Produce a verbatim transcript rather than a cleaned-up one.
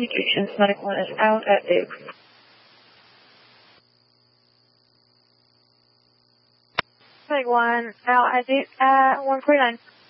communications. Medic one is out at Duke. Medic one out at Duke at one forty-nine.